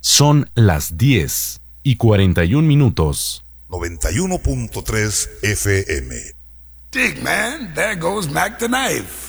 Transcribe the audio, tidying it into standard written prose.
Son las 10:41. 91.3 FM. Dig, man, there goes Mac the knife.